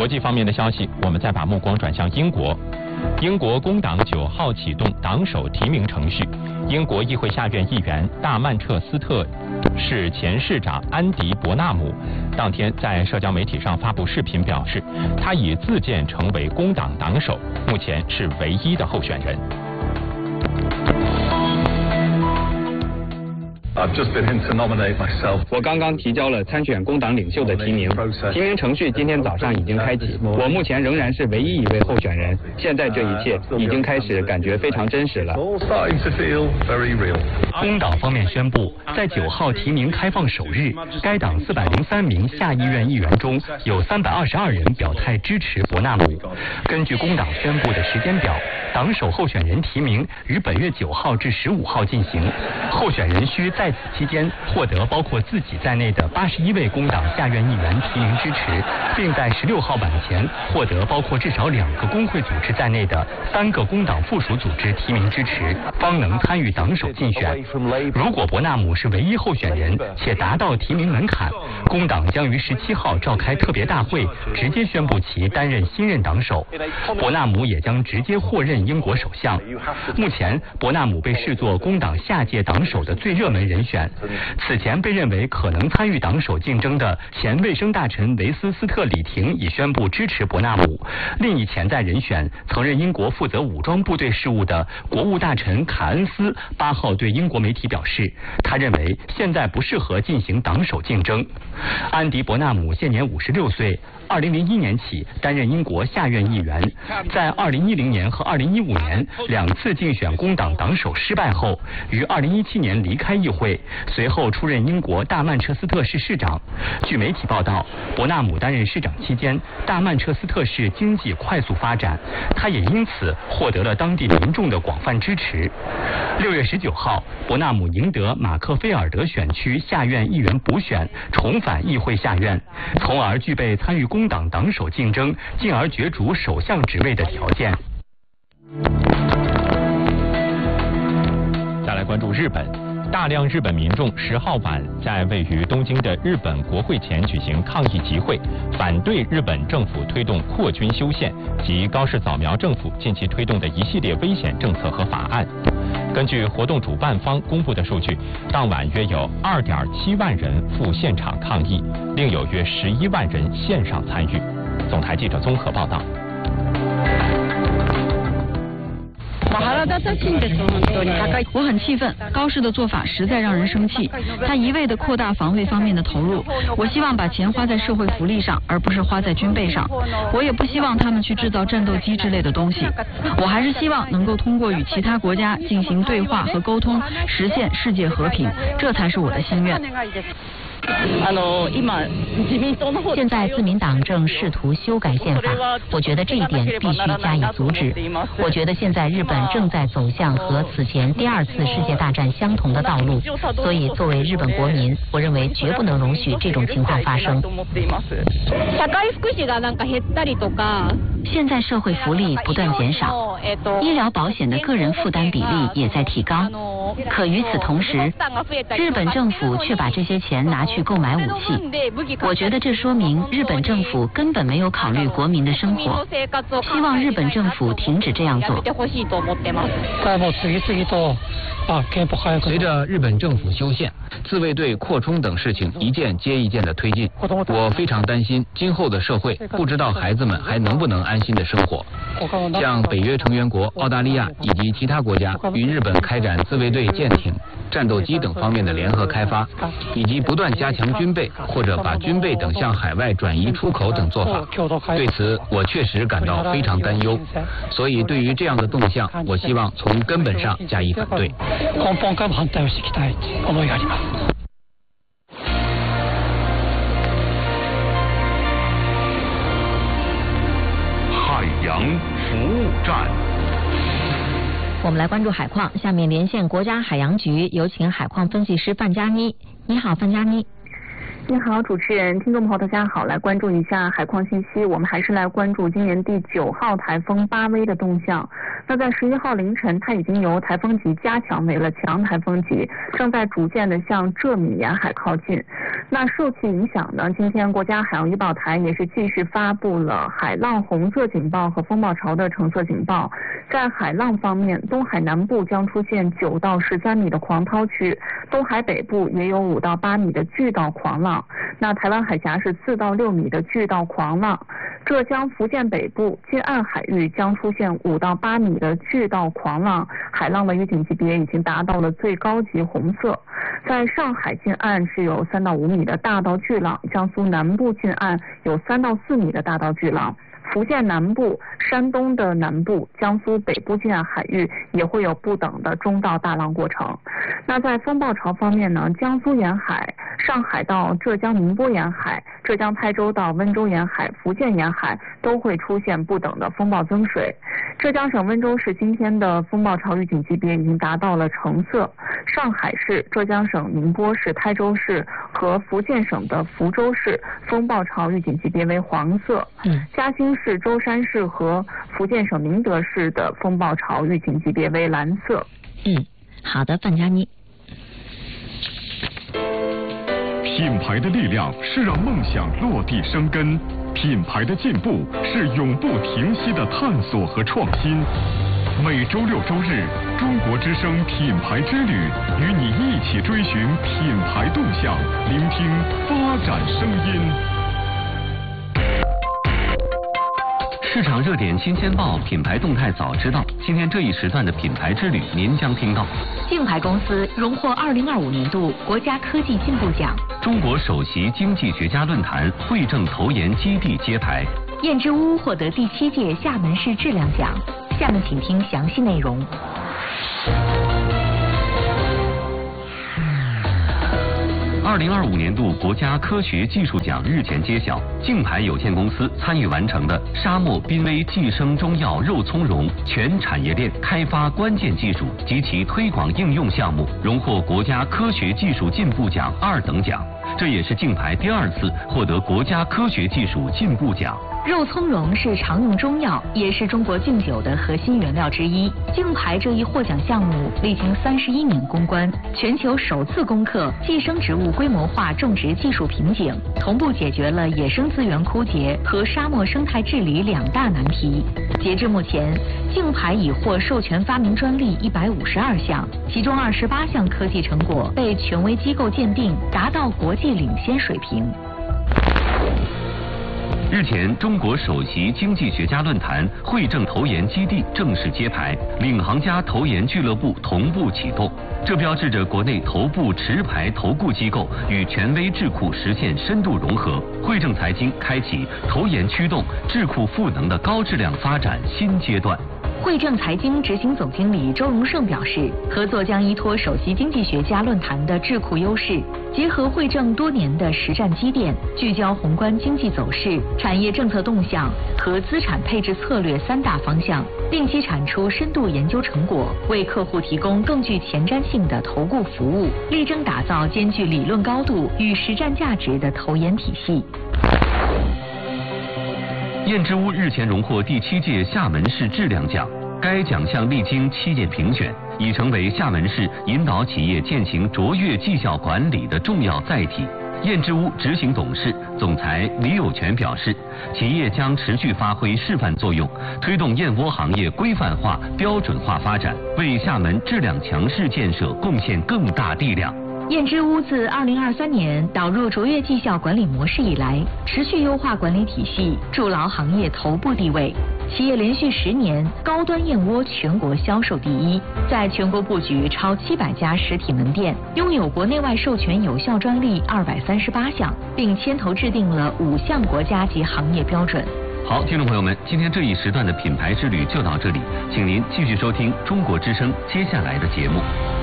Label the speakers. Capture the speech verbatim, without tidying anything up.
Speaker 1: 国际方面的消息，我们再把目光转向英国。英国工党九号启动党首提名程序。英国议会下院议员大曼彻斯特市前市长安迪·伯纳姆当天在社交媒体上发布视频，表示他已自荐成为工党党首，目前是唯一的候选人。
Speaker 2: 我刚刚提交了参选工党领袖的提名，提名程序今天早上已经开启。我目前仍然是唯一一位候选人，现在这一切已经开始感觉非常真实了。
Speaker 3: 工党方面宣布，在九号提名开放首日，该党四百零三名下议院议员中有三百二十二人表态支持伯纳姆。根据工党宣布的时间表，党首候选人提名于本月九号至十五号进行，候选人需在此期间获得包括自己在内的八十一位工党下院议员提名支持，并在十六号晚前获得包括至少两个工会组织在内的三个工党附属组织提名支持，方能参与党首竞选。如果伯纳姆是唯一候选人且达到提名门槛，工党将于十七号召开特别大会，直接宣布其担任新任党首。伯纳姆也将直接获任英国首相。目前，伯纳姆被视作工党下届党首的最热门人选。此前被认为可能参与党首竞争的前卫生大臣维斯斯特里廷已宣布支持伯纳姆。另一潜在人选，曾任英国负责武装部队事务的国务大臣卡恩斯八号对英国媒体表示，他认为现在不适合进行党首竞争。安迪·伯纳姆现年五十六岁，二零零一年起担任英国下院议员，在二零一零年和二零一五年两次竞选工党党首失败后，于二零一七年离开议会，随后出任英国大曼彻斯特市市长。据媒体报道，伯纳姆担任市长期间，大曼彻斯特市经济快速发展，他也因此获得了当地民众的广泛支持。六月十九号，伯纳姆赢得马克菲尔德选区下院议员补选，重返议会下院，从而具备参与工党党首竞争，进而角逐首相职位的条件。
Speaker 1: 再来关注日本。大量日本民众十号晚在位于东京的日本国会前举行抗议集会，反对日本政府推动扩军修宪及高市早苗政府近期推动的一系列危险政策和法案。根据活动主办方公布的数据，当晚约有 二点七万人赴现场抗议，另有约十一万人线上参与。总台记者综合报道。
Speaker 4: 我很气愤，高市的做法实在让人生气。他一味地扩大防卫方面的投入，我希望把钱花在社会福利上，而不是花在军备上。我也不希望他们去制造战斗机之类的东西。我还是希望能够通过与其他国家进行对话和沟通，实现世界和平，这才是我的心愿。
Speaker 5: 现在自民党正试图修改宪法，我觉得这一点必须加以阻止。我觉得现在日本正在走向和此前第二次世界大战相同的道路，所以作为日本国民，我认为绝不能容许这种情况发生。现在社会福利不断减少，医疗保险的个人负担比例也在提高。可与此同时，日本政府却把这些钱拿去购买武器。我觉得这说明日本政府根本没有考虑国民的生活。希望日本政府停止这样做。
Speaker 6: 随着日本政府修宪、自卫队扩充等事情一件接一件的推进，我非常担心今后的社会不知道孩子们还能不能安心的生活。像北约成员国澳大利亚以及其他国家与日本开展自卫队舰艇、战斗机等方面的联合开发，以及不断加强军备或者把军备等向海外转移出口等做法，对此我确实感到非常担忧。所以对于这样的动向，我希望从根本上加以反对。
Speaker 7: 根本から反対をしていきたい思いがあります。
Speaker 8: 海洋服务站。
Speaker 5: 我们来关注海况，下面连线国家海洋局，有请海况分析师范佳妮。你好，范佳妮。
Speaker 9: 你好，主持人，听众朋友大家好，来关注一下海况信息。我们还是来关注今年第九号台风巴威的动向。那在十一号凌晨，它已经由台风级加强为了强台风级，正在逐渐的向浙闽沿海靠近。那受其影响呢，今天国家海洋预报台也是继续发布了海浪红色警报和风暴潮的橙色警报。在海浪方面，东海南部将出现九到十三米的狂涛区，东海北部也有五到八米的巨到狂浪。那台湾海峡是四到六米的巨到狂浪，浙江、福建北部近岸海域将出现五到八米的巨到狂浪，海浪的预警级别已经达到了最高级红色。在上海近岸是有三到五米的大到巨浪，江苏南部近岸有三到四米的大到巨浪。福建南部、山东的南部、江苏北部近岸海域也会有不等的中到大浪过程。那在风暴潮方面呢，江苏沿海、上海到浙江宁波沿海、浙江台州到温州沿海、福建沿海都会出现不等的风暴增水。浙江省温州市今天的风暴潮预警级别已经达到了橙色，上海市、浙江省宁波市、台州市和福建省的福州市风暴潮预警级别为黄色。嗯，嘉兴市、舟山市和福建省宁德市的风暴潮预警级别为蓝色。
Speaker 10: 嗯，好的，范佳妮。
Speaker 8: 品牌的力量是让梦想落地生根，品牌的进步是永不停息的探索和创新。每周六周日，中国之声品牌之旅，与你一起追寻品牌动向，聆听发展声音。
Speaker 3: 市场热点新鲜报，品牌动态早知道。今天这一时段的品牌之旅，您将听到：
Speaker 5: 竞牌公司荣获二零二五年度国家科技进步奖；
Speaker 3: 中国首席经济学家论坛惠正投研基地揭牌；
Speaker 5: 燕之屋获得第七届厦门市质量奖。下面请听详细内容。
Speaker 3: 二零二五年度国家科学技术奖日前揭晓，竞牌有限公司参与完成的沙漠濒危寄生中药肉苁蓉全产业链开发关键技术及其推广应用项目，荣获国家科学技术进步奖二等奖。这也是竞牌第二次获得国家科学技术进步奖。
Speaker 5: 肉苁蓉是常用中药，也是中国敬酒的核心原料之一。竞牌这一获奖项目历经三十一年攻关，全球首次攻克寄生植物规模化种植技术瓶颈，同步解决了野生资源枯竭和沙漠生态治理两大难题。截至目前，竞牌已获授权发明专利一百五十二项，其中二十八项科技成果被权威机构鉴定，达到国际领先水平。
Speaker 3: 日前，中国首席经济学家论坛惠正投研基地正式揭牌，领航家投研俱乐部同步启动。这标志着国内头部持牌投顾机构与权威智库实现深度融合，惠正财经开启投研驱动智库赋能的高质量发展新阶段。
Speaker 5: 惠正财经执行总经理周荣胜表示，合作将依托首席经济学家论坛的智库优势，结合惠正多年的实战积淀，聚焦宏观经济走势、产业政策动向和资产配置策略三大方向，定期产出深度研究成果，为客户提供更具前瞻性的投顾服务，力争打造兼具理论高度与实战价值的投研体系。
Speaker 3: 燕之屋日前荣获第七届厦门市质量奖，该奖项历经七届评选，已成为厦门市引导企业践行卓越绩效管理的重要载体。燕之屋执行董事、总裁李有全表示，企业将持续发挥示范作用，推动燕窝行业规范化、标准化发展，为厦门质量强市建设贡献更大力量。
Speaker 5: 燕之屋自二零二三年导入卓越绩效管理模式以来，持续优化管理体系，筑牢行业头部地位。企业连续十年高端燕窝全国销售第一，在全国布局超七百家实体门店，拥有国内外授权有效专利二百三十八项，并牵头制定了五项国家级行业标准。
Speaker 3: 好，听众朋友们，今天这一时段的品牌之旅就到这里，请您继续收听中国之声接下来的节目。